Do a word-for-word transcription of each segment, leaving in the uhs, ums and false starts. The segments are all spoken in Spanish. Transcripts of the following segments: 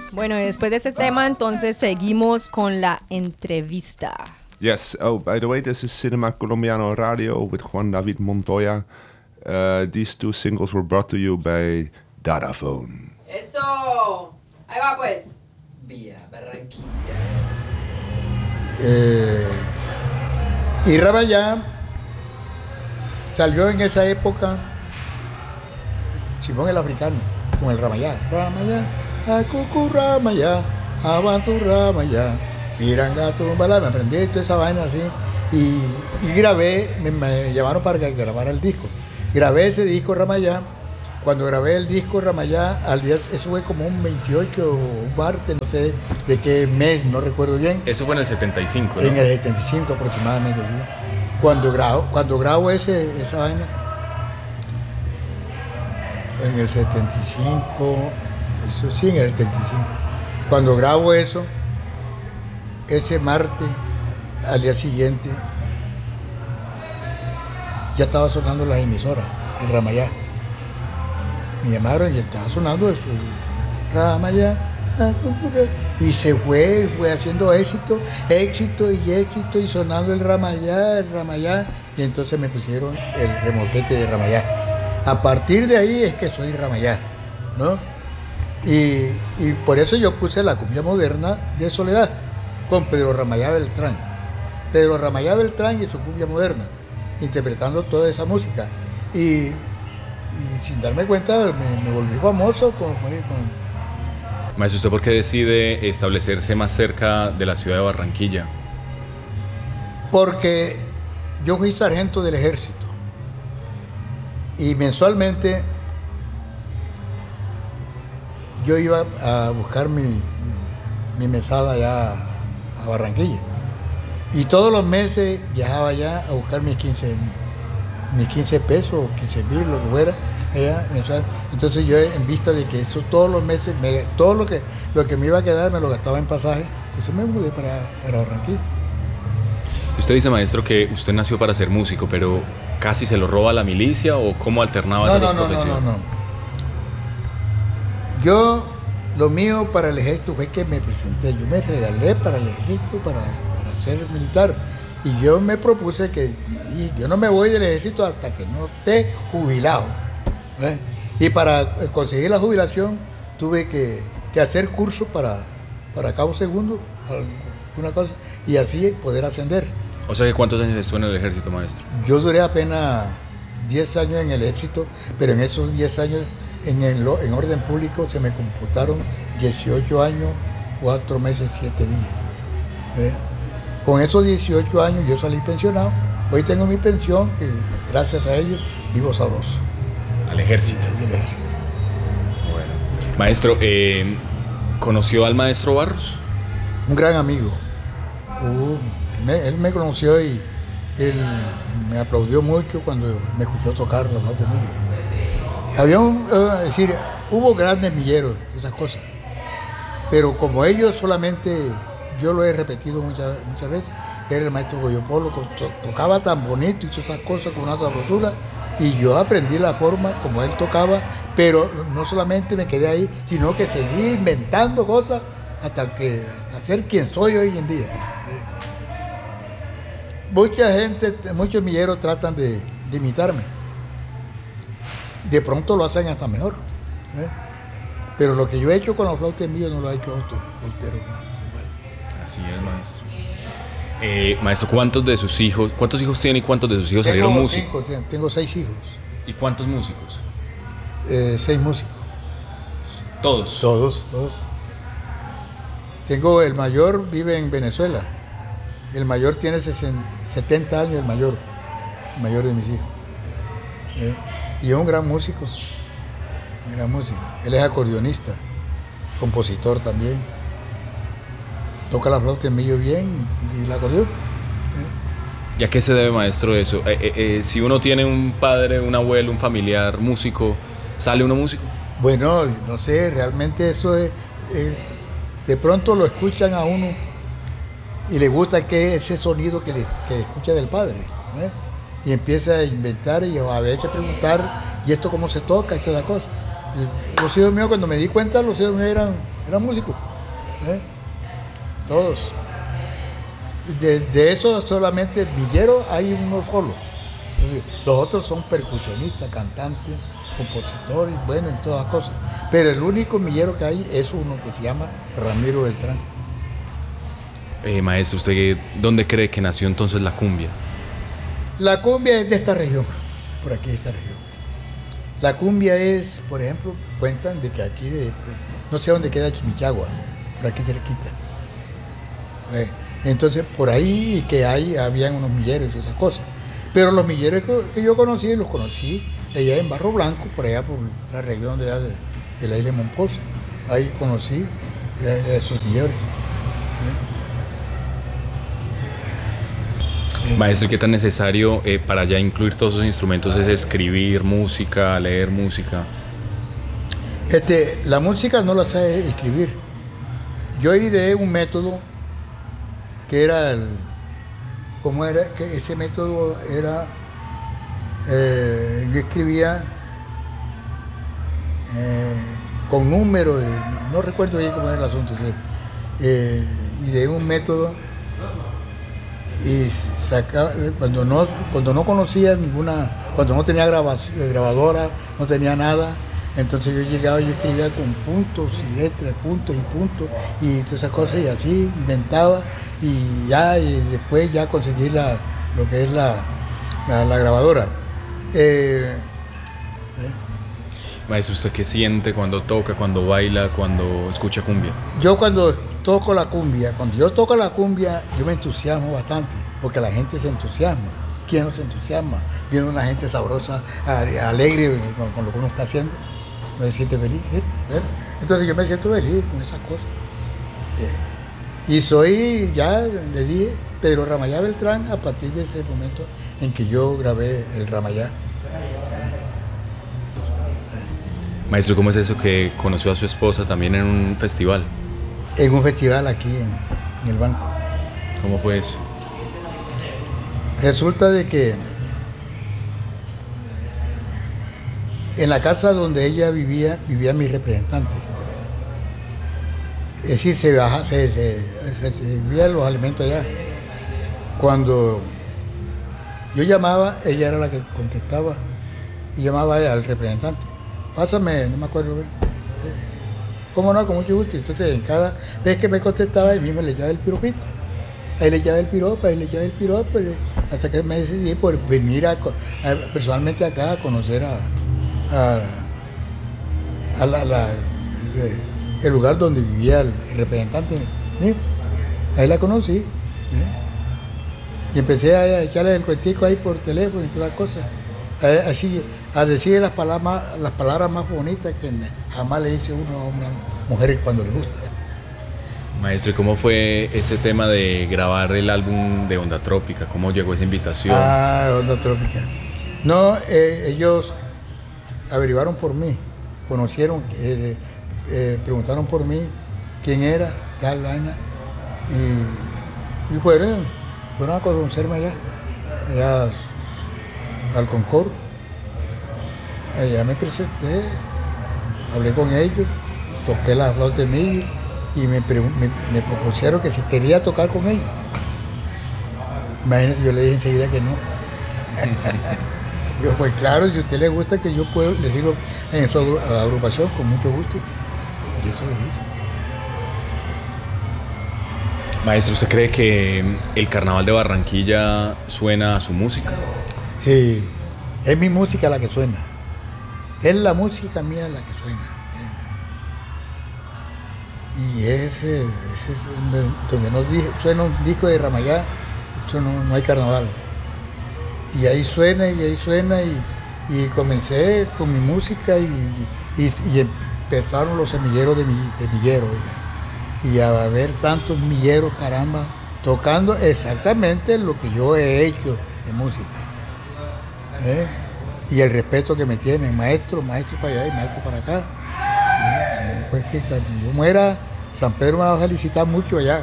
Bueno, y después de este tema, entonces seguimos con la entrevista. Yes. Oh, by the way, this is Cinema Colombiano Radio with Juan David Montoya. Uh, these two singles were brought to you by Dadaphone. Eso. Ahí va pues. Vía Barranquilla. Eh, y Ramayá salió en esa época Simón el Africano con el Ramayá. Ramayá, Acucu Ramayá, Avantu Ramayá, Piranga Tumbala. Me aprendí toda esa vaina así y, y grabé, me, me llamaron para que grabara el disco. Grabé ese disco Ramayá. Cuando grabé el disco Ramayá, al día, eso fue como un veintiocho, un martes, no sé de qué mes, no recuerdo bien. Eso fue en el setenta y cinco, ¿no? En el setenta y cinco aproximadamente, sí. Cuando grabo, cuando grabo ese, esa vaina, en el setenta y cinco, eso sí, en el setenta y cinco. Cuando grabo eso, ese martes, al día siguiente, ya estaba sonando las emisoras, el Ramayá. Me llamaron y estaba sonando eso, Ramayá, y se fue, fue haciendo éxito, éxito y éxito, y sonando el Ramayá, el Ramayá, y entonces me pusieron el remoquete de Ramayá. A partir de ahí es que soy Ramayá, ¿no? Y, y por eso yo puse la cumbia moderna de Soledad, con Pedro Ramayá Beltrán. Pedro Ramayá Beltrán y su cumbia moderna, interpretando toda esa música. Y Y sin darme cuenta me, me volví famoso con, con... Maestro, ¿usted por qué decide establecerse más cerca de la ciudad de Barranquilla? Porque yo fui sargento del ejército y mensualmente yo iba a buscar mi, mi mesada allá a Barranquilla y todos los meses viajaba allá a buscar mis quince mis quince pesos, quince mil, lo que fuera, ella, mensual. Entonces yo, en vista de que eso todos los meses, me, todo lo que, lo que me iba a quedar me lo gastaba en pasaje, entonces me mudé para, para Barranquilla. Usted dice, maestro, que usted nació para ser músico, pero ¿casi se lo roba la milicia o cómo alternaba no, esas no, dos no, profesiones? No, no, no. Yo, lo mío para el ejército fue que me presenté, yo me regalé para el ejército, para, para ser militar. Y yo me propuse que y yo no me voy del ejército hasta que no esté jubilado, ¿eh? Y para conseguir la jubilación tuve que, que hacer cursos para, para cabo segundo, alguna cosa, y así poder ascender. O sea, que ¿cuántos años estuvo en el ejército, maestro? Yo duré apenas diez años en el ejército, pero en esos diez años en, el, en orden público se me computaron dieciocho años, cuatro meses, siete días. ¿eh? Con esos dieciocho años yo salí pensionado. Hoy tengo mi pensión, que gracias a ellos vivo sabroso. Al ejército. Sí, al ejército. Bueno. Maestro, eh, ¿conoció al maestro Barros? Un gran amigo. Uh, me, él me conoció y él me aplaudió mucho cuando me escuchó tocar los notas míos. Había un, uh, es decir, hubo grandes milleros, esas cosas. Pero como ellos solamente, yo lo he repetido muchas, muchas veces, era el maestro Goyo Polo, to, tocaba tan bonito y todas esas cosas con una sabrosura, y yo aprendí la forma como él tocaba, pero no solamente me quedé ahí, sino que seguí inventando cosas hasta que hasta ser quien soy hoy en día. Mucha gente, muchos milleros tratan de, de imitarme. De pronto lo hacen hasta mejor. ¿eh? Pero lo que yo he hecho con los flautas míos no lo ha hecho otro voltero. ¿no? Así es, maestro. Eh, maestro, ¿cuántos de sus hijos, cuántos hijos tiene y cuántos de sus hijos Tengo salieron músicos? Cinco, tengo seis hijos. ¿Y cuántos músicos? Eh, seis músicos. Todos. Todos, todos. Tengo, el mayor vive en Venezuela. El mayor tiene sesenta, setenta años, el mayor. El mayor de mis hijos. ¿Eh? Y es un gran músico. Un gran músico. Él es acordeonista, compositor también. Toca la flauta en millo bien y el acordeón. ¿Eh? ¿Y a qué se debe, maestro, eso? Eh, eh, eh, si uno tiene un padre, un abuelo, un familiar músico, ¿sale uno músico? Bueno, no sé, realmente eso es... Eh, de pronto lo escuchan a uno y le gusta que ese sonido que, le, que escucha del padre. ¿eh? Y empieza a inventar y a veces preguntar, ¿y esto cómo se toca? Y toda cosa. Y los hijos míos, cuando me di cuenta, los hijos míos eran eran músicos, ¿eh? Todos. De, de eso solamente Villero hay uno solo. Los otros son percusionistas, cantantes, compositores, bueno, en todas cosas. Pero el único millero que hay es uno que se llama Ramiro Beltrán. Eh, maestro, ¿usted dónde cree que nació entonces la cumbia? La cumbia es de esta región, por aquí de esta región. La cumbia es, por ejemplo, cuentan de que aquí, de, no sé dónde queda Chimichagua, por aquí cerquita. Eh, Entonces, por ahí que hay, habían unos milleros y esas cosas. Pero los milleros que, que yo conocí, los conocí allá en Barro Blanco, por allá por la región de, de, de la isla de Mompox. Ahí conocí eh, esos milleros. ¿Eh? Maestro, ¿qué tan necesario eh, para ya incluir todos esos instrumentos es escribir música, leer música? Este, la música no la sé escribir. Yo ideé un método que era el, ¿cómo era? Que ese método era, eh, yo escribía eh, con números, no recuerdo bien cómo era el asunto, sí. eh, ideé un método y sacaba, cuando no, cuando no conocía ninguna, cuando no tenía graba, grabadora, no tenía nada, entonces yo llegaba y escribía con puntos y letras, puntos y puntos y todas esas cosas y así inventaba y ya y después ya conseguí la, lo que es la, la, la grabadora. Eh, eh. Maestro, ¿usted qué siente cuando toca, cuando baila, cuando escucha cumbia? Yo cuando toco la cumbia, cuando yo toco la cumbia, yo me entusiasmo bastante, porque la gente se entusiasma. ¿Quién no se entusiasma? Viendo una gente sabrosa, alegre con, con lo que uno está haciendo. No se siente feliz, ¿sí? Entonces yo me siento feliz con esas cosas. Eh. Y soy, ya le dije, Pedro Ramayá Beltrán a partir de ese momento en que yo grabé el Ramayá. Eh. Maestro, ¿cómo es eso que conoció a su esposa también en un festival? En un festival aquí en, en el banco. ¿Cómo fue eso? Resulta de que en la casa donde ella vivía, vivía mi representante. Es decir, se, baja, se, se, se recibían los alimentos allá. Cuando yo llamaba, ella era la que contestaba y llamaba al representante. Pásame, no me acuerdo. ¿Cómo no? Con mucho gusto. Entonces, en cada vez que me contestaba, él mismo le echaba el piropito. Ahí le echaba el piropo, ahí le echaba el piropo, hasta que me decidí por venir a, a, personalmente acá a conocer a, a, a la, la, el lugar donde vivía el, el representante. ¿Sí? Ahí la conocí. ¿Sí? Y empecé a echarle el cuentico ahí por teléfono y todas las cosas. Así, a decir las palabras, las palabras más bonitas que jamás le dice uno a una mujer cuando le gusta. Maestro, ¿y cómo fue ese tema de grabar el álbum de Onda Trópica? ¿Cómo llegó esa invitación? Ah, Onda Trópica. No, eh, ellos averiguaron por mí, conocieron, eh, eh, preguntaron por mí quién era, tal vaina, y, y fueron, fueron a conocerme allá, allá al Concord. Allá me presenté, hablé con ellos, toqué la flauta de millo y me, me, me propusieron que si quería tocar con ellos. Imagínense, yo le dije enseguida que no. Yo, pues claro, si a usted le gusta que yo puedo decirlo en su agrupación, con mucho gusto. Y eso lo hizo. Maestro, ¿usted cree que el Carnaval de Barranquilla suena a su música? Sí, es mi música la que suena. Es la música mía la que suena. Y ese, ese es donde, donde no suena un disco de Ramayá, eso no, no hay carnaval. Y ahí suena y ahí suena y, y comencé con mi música y, y, y empezaron los semilleros de, mi, de milleros. Y a ver tantos milleros, caramba, tocando exactamente lo que yo he hecho de música. ¿Eh? Y el respeto que me tienen, maestro, maestro para allá y maestro para acá. ¿Eh? Pues que cuando yo muera, San Pedro me va a felicitar mucho allá.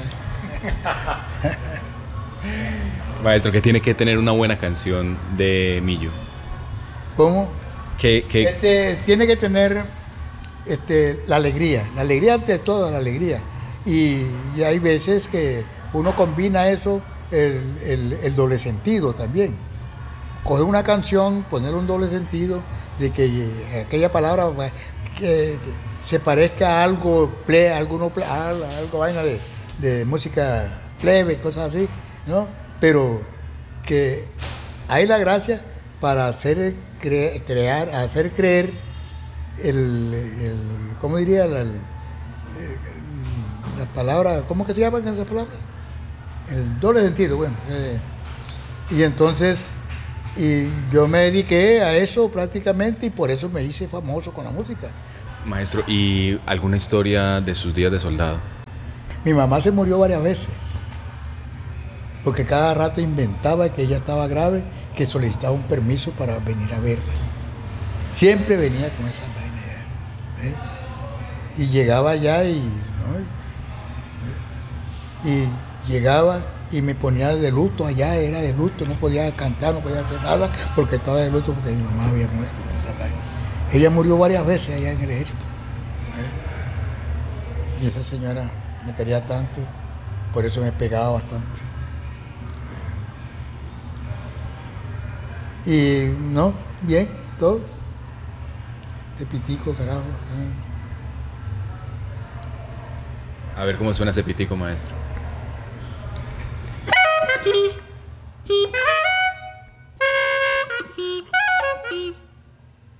Maestro, ¿qué tiene que tener una buena canción de Millo? ¿Cómo? ¿Qué, qué? Este, tiene que tener este, la alegría, la alegría ante todo, la alegría. Y, y hay veces que uno combina eso, el, el, el doble sentido también. Coger una canción, poner un doble sentido, de que aquella palabra que, que se parezca a algo, ple, alguno, ple, algo, algo vaina de, de música plebe, cosas así, ¿no? Pero que hay la gracia para hacer cre, crear, hacer creer el, el ¿cómo diría? La, el, la palabra, ¿cómo que se llaman esas palabras? El doble sentido, bueno. Eh, y entonces, y yo me dediqué a eso prácticamente y por eso me hice famoso con la música. Maestro, ¿y alguna historia de sus días de soldado? Mi mamá se murió varias veces, porque cada rato inventaba que ella estaba grave, que solicitaba un permiso para venir a verla. Siempre venía con esa vaina, ¿eh? Y llegaba allá y, ¿no? y llegaba y me ponía de luto allá, era de luto, no podía cantar, no podía hacer nada, porque estaba de luto porque mi mamá había muerto. Ella murió varias veces allá en el ejército, ¿eh? Y esa señora me quería tanto, por eso me pegaba bastante. Y no, bien, todo. Este pitico, carajo. ¿eh? A ver cómo suena ese pitico, maestro.